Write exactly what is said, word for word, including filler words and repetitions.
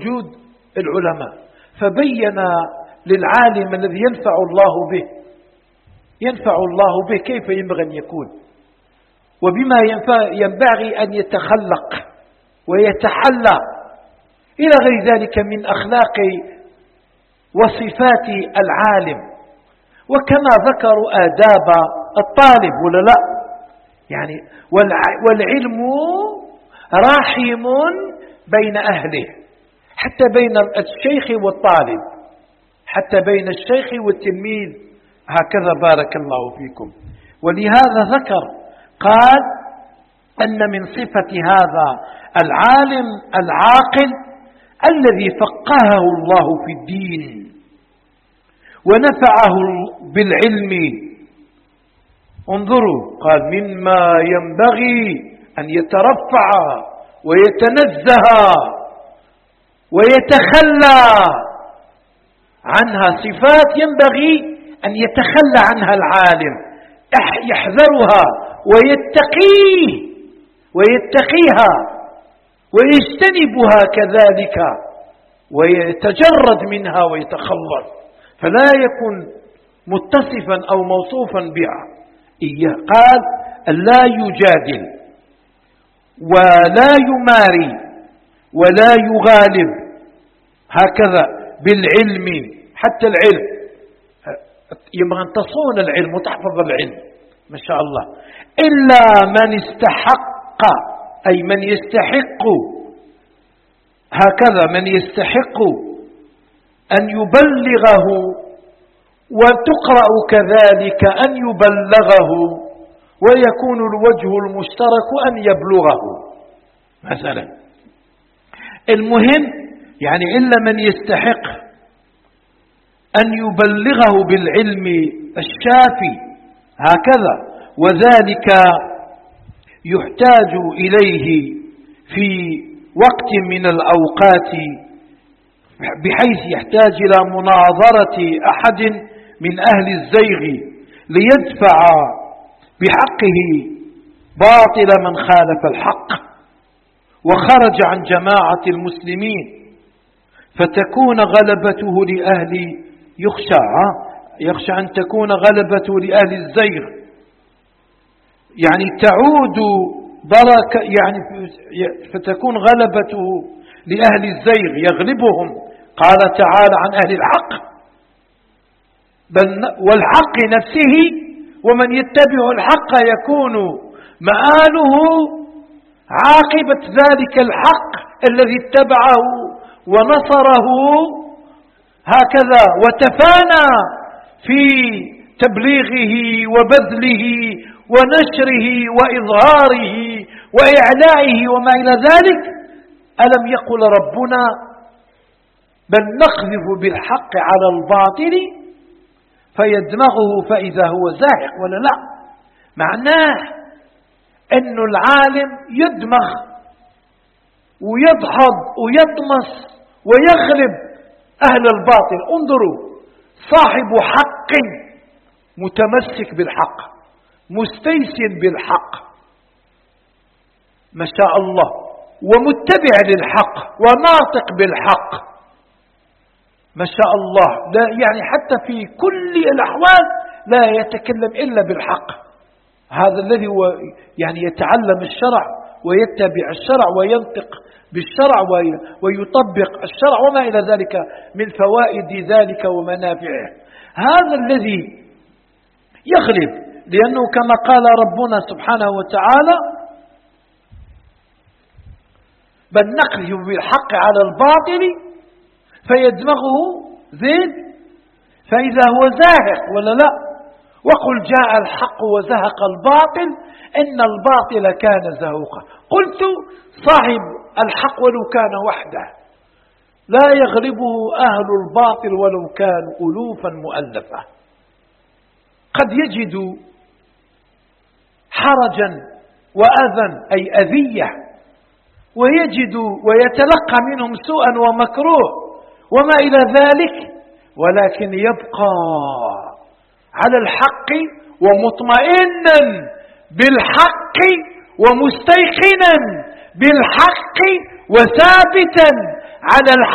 وجود العلماء، فبين للعالم الذي ينفع الله به ينفع الله به كيف ينبغي أن يكون، وبما ينبغي أن يتخلق ويتحلى إلى غير ذلك من أخلاق وصفات العالم. وكما ذكروا آداب الطالب ولا لا، يعني والعلم راحم بين أهله، حتى بين الشيخ والطالب، حتى بين الشيخ والتلميذ، هكذا بارك الله فيكم. ولهذا ذكر قال أن من صفة هذا العالم العاقل الذي فقهه الله في الدين ونفعه بالعلم. انظروا، قال مما ينبغي أن يترفع ويتنزه ويتخلى عنها، صفات ينبغي أن يتخلى عنها العالم، يحذرها ويتقيه ويتقيها ويجتنبها كذلك، ويتجرد منها ويتخلص، فلا يكون متصفا أو موصوفا بها إياه. قال لا يجادل ولا يماري ولا يغالب، هكذا بالعلم، حتى العلم ينبغي أن تصون العلم وتحفظ العلم ما شاء الله، إلا من استحق، أي من يستحق، هكذا من يستحق أن يبلغه، وتقرأ كذلك أن يبلغه، ويكون الوجه المشترك أن يبلغه مثلا. المهم يعني إلا من يستحق أن يبلغه بالعلم الشافي، هكذا، وذلك يحتاج إليه في وقت من الأوقات، بحيث يحتاج إلى مناظرة أحد من أهل الزيغ ليدفع بحقه باطل من خالف الحق وخرج عن جماعة المسلمين، فتكون غلبته لأهل يخشى يخشى أن تكون غلبته لأهل الزيغ، يعني تعود بركة، يعني فتكون غلبته لأهل الزيغ يغلبهم. قال تعالى عن أهل الحق والحق نفسه، ومن يتبع الحق يكون مآله عاقبة ذلك الحق الذي اتبعه ونصره، هكذا، وتفانى في تبليغه وبذله ونشره وإظهاره وإعلائه وما إلى ذلك. ألم يقل ربنا بل نقذف بالحق على الباطل فيدمغه فإذا هو زاهق، ولا لا؟ معناه أن العالم يدمغ ويدحض ويطمس ويغلب أهل الباطل. انظروا، صاحب حق متمسك بالحق، مستيسن بالحق ما شاء الله، ومتبع للحق وناطق بالحق ما شاء الله، لا يعني حتى في كل الأحوال لا يتكلم إلا بالحق. هذا الذي هو يعني يتعلم الشرع ويتبع الشرع وينطق بالشرع ويطبق الشرع وما إلى ذلك من فوائد ذلك ومنافعه، هذا الذي يغلب. لأنه كما قال ربنا سبحانه وتعالى بل نقذف بالحق على الباطل فيدمغه زين فإذا هو زاهق، ولا لا؟ وقل جاء الحق وزهق الباطل إن الباطل كان زهوقا. قلت صاحب الحق ولو كان وحده لا يغلبه أهل الباطل ولو كانوا ألوفا مؤلفة. قد يجد حرجا وأذى أي أذية، ويجد ويتلقى منهم سوءا ومكروه وما إلى ذلك، ولكن يبقى على الحق ومطمئنا بالحق ومستيقنا بالحق وثابتا على الحق